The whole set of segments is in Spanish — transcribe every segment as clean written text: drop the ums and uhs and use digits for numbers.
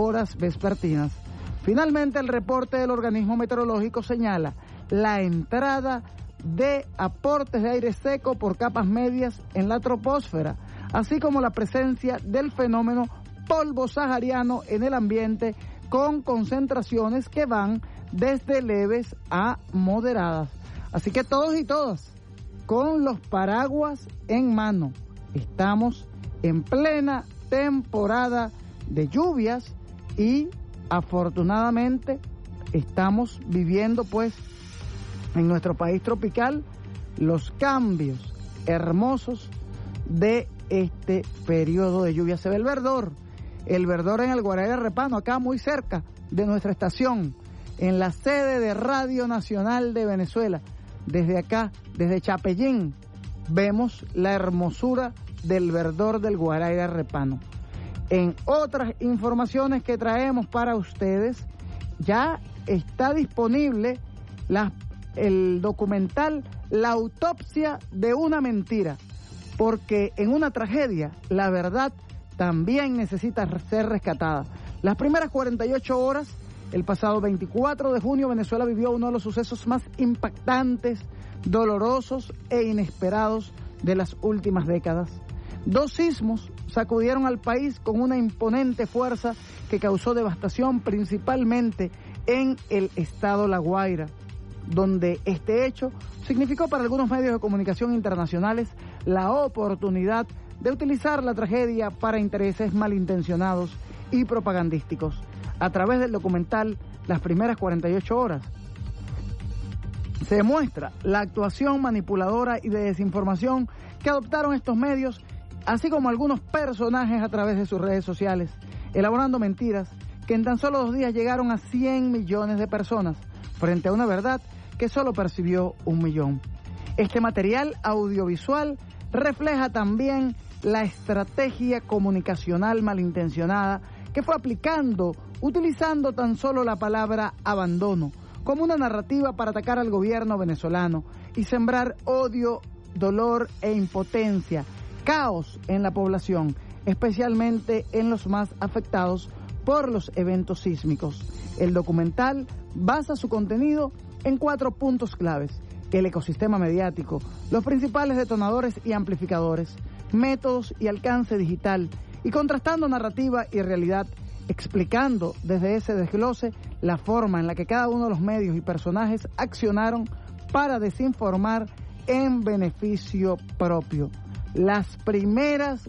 horas vespertinas. Finalmente, el reporte del organismo meteorológico señala la entrada de aportes de aire seco por capas medias en la troposfera, así como la presencia del fenómeno polvo sahariano en el ambiente, con concentraciones que van desde leves a moderadas. Así que todos y todas, con los paraguas en mano, estamos en plena temporada de lluvias y afortunadamente estamos viviendo pues en nuestro país tropical los cambios hermosos de este periodo de lluvia. Se ve el verdor en el Guaraíra Repano, acá muy cerca de nuestra estación, en la sede de Radio Nacional de Venezuela. Desde acá, desde Chapellín, vemos la hermosura del verdor del Guaraíra Repano. En otras informaciones que traemos para ustedes, ya está disponible el documental La autopsia de una mentira, porque en una tragedia la verdad también necesita ser rescatada. Las primeras 48 horas, el pasado 24 de junio, Venezuela vivió uno de los sucesos más impactantes, dolorosos e inesperados de las últimas décadas. 2 sismos sacudieron al país con una imponente fuerza que causó devastación principalmente en el estado La Guaira, donde este hecho significó para algunos medios de comunicación internacionales la oportunidad de utilizar la tragedia para intereses malintencionados y propagandísticos. A través del documental Las primeras 48 horas, se demuestra la actuación manipuladora y de desinformación que adoptaron estos medios, así como algunos personajes a través de sus redes sociales, elaborando mentiras que en tan solo 2 días llegaron a 100 millones de personas, frente a una verdad que solo percibió 1 millón. Este material audiovisual refleja también la estrategia comunicacional malintencionada que fue aplicando, utilizando tan solo la palabra abandono como una narrativa para atacar al gobierno venezolano y sembrar odio, dolor e impotencia, caos en la población, especialmente en los más afectados por los eventos sísmicos. El documental basa su contenido en 4 puntos claves: el ecosistema mediático, los principales detonadores y amplificadores, métodos y alcance digital, y contrastando narrativa y realidad, explicando desde ese desglose la forma en la que cada uno de los medios y personajes accionaron para desinformar en beneficio propio. Las primeras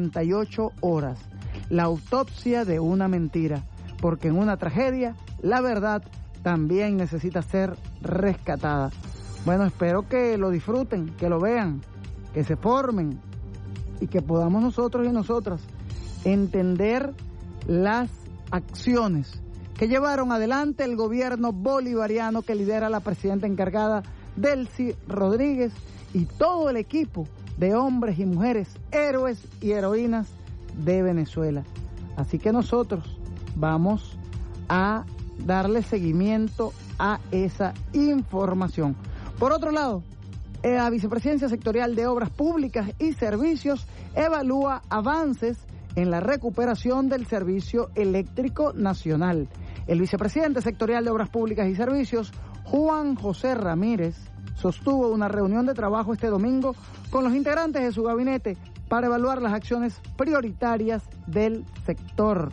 48 horas, la autopsia de una mentira, porque en una tragedia la verdad también necesita ser rescatada. Bueno, espero que lo disfruten, que lo vean, que se formen y que podamos nosotros y nosotras entender las acciones que llevaron adelante el gobierno bolivariano que lidera la presidenta encargada Delcy Rodríguez y todo el equipo de hombres y mujeres, héroes y heroínas de Venezuela. Así que nosotros vamos a darle seguimiento a esa información. Por otro lado, la Vicepresidencia Sectorial de Obras Públicas y Servicios evalúa avances en la recuperación del servicio eléctrico nacional. El vicepresidente sectorial de Obras Públicas y Servicios, Juan José Ramírez, sostuvo una reunión de trabajo este domingo con los integrantes de su gabinete para evaluar las acciones prioritarias del sector.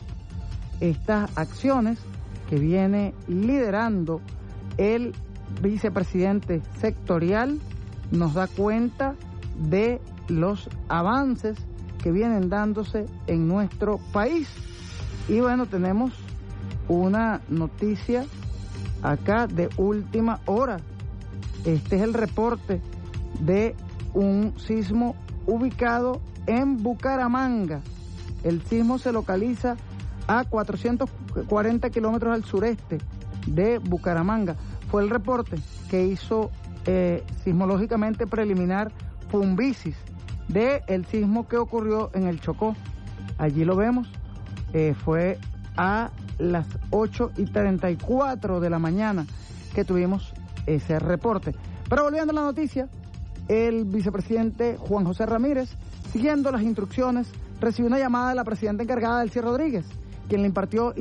Estas acciones que viene liderando el vicepresidente sectorial nos da cuenta de los avances que vienen dándose en nuestro país. Y bueno, tenemos una noticia acá de última hora. Este es el reporte de un sismo ubicado en Bucaramanga. El sismo se localiza a 440 kilómetros al sureste de Bucaramanga. Fue el reporte que hizo sismológicamente preliminar Fumbisis del sismo que ocurrió en el Chocó. Allí lo vemos, fue a las 8:34 de la mañana que tuvimos ese reporte. Pero volviendo a la noticia, el vicepresidente Juan José Ramírez, siguiendo las instrucciones, recibió una llamada de la presidenta encargada, Delcy Rodríguez, quien le impartió